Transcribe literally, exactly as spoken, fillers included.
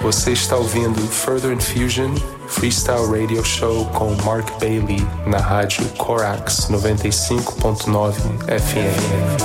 Você está ouvindo Further Infusion Freestyle Radio Show com Mark Bailey na rádio Corax noventa e cinco ponto nove F M.